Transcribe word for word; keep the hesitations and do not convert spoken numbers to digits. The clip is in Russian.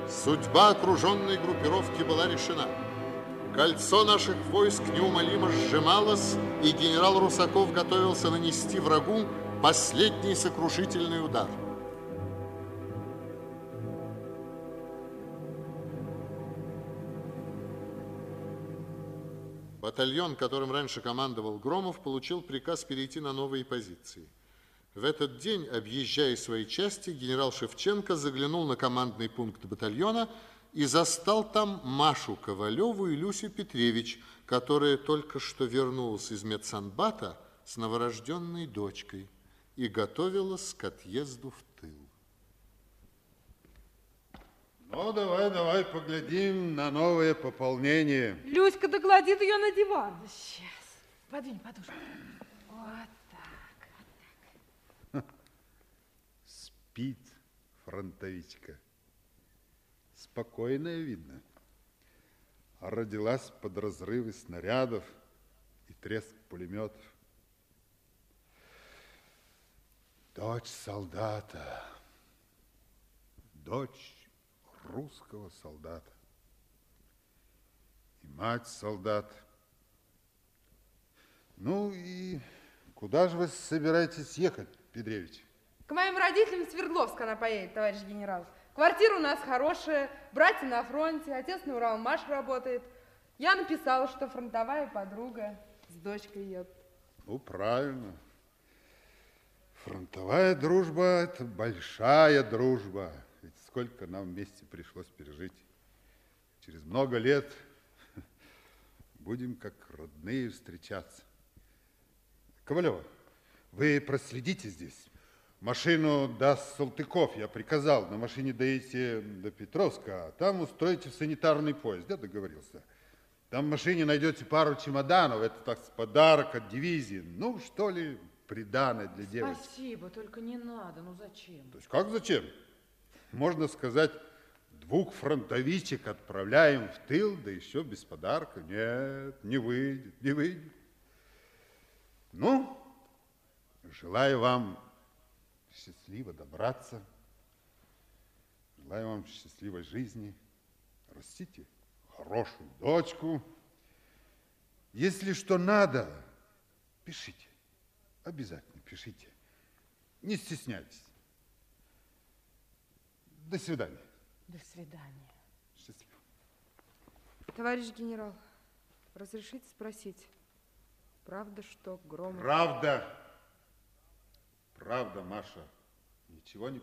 Судьба окруженной группировки была решена. Кольцо наших войск неумолимо сжималось, и генерал Русаков готовился нанести врагу последний сокрушительный удар. Батальон, которым раньше командовал Громов, получил приказ перейти на новые позиции. В этот день, объезжая свои части, генерал Шевченко заглянул на командный пункт батальона и застал там Машу Ковалеву и Люсю Петревич, которая только что вернулась из медсанбата с новорожденной дочкой и готовилась к отъезду в тыл. Ну, давай, давай поглядим на новое пополнение. Люська докладит ее на диван. Сейчас. Подвинь подушку. Вот так, вот так. Спит фронтовичка. Спокойная, видно. А родилась под разрывы снарядов и треск пулеметов. Дочь солдата. Дочь русского солдата. И мать солдат. Ну и куда же вы собираетесь ехать, Петревич? К моим родителям в Свердловск она поедет, товарищ генерал. Квартира у нас хорошая, братья на фронте, отец на Уралмаш работает. Я написала, что фронтовая подруга с дочкой едет. Ну, правильно. Фронтовая дружба – это большая дружба. Ведь сколько нам вместе пришлось пережить. Через много лет будем как родные встречаться. Ковалева, вы проследите здесь. Машину даст Салтыков, я приказал. На машине доедете до Петровска, а там устроите в санитарный поезд. Я договорился. Там в машине найдете пару чемоданов. Это, так сказать, подарок от дивизии. Ну, что ли, приданое для девочки. Спасибо, только не надо. Ну, зачем? То есть как зачем? Можно сказать, двух фронтовичек отправляем в тыл, да еще без подарка. Нет, не выйдет, не выйдет. Ну, желаю вам счастливо добраться. Желаю вам счастливой жизни. Растите хорошую дочку. Если что надо, пишите. Обязательно пишите. Не стесняйтесь. До свидания. До свидания. Счастливо. Товарищ генерал, разрешите спросить, правда, что Громов... Правда. Правда, Маша. Ничего не